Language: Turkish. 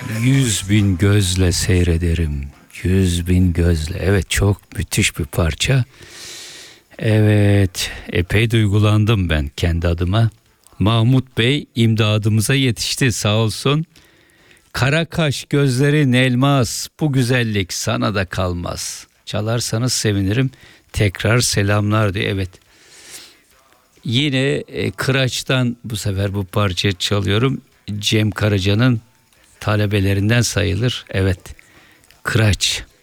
100.000 gözle seyrederim. 100.000 gözle. Evet, çok müthiş bir parça. Evet, epey duygulandım ben kendi adıma. Mahmut Bey imdadımıza yetişti sağ olsun. Kara kaş gözlerin elmas, bu güzellik sana da kalmaz. Çalarsanız sevinirim. Tekrar selamlar diyor. Evet. Yine Kıraç'tan bu sefer bu parçayı çalıyorum. Cem Karaca'nın talebelerinden sayılır. Evet. Kıraç.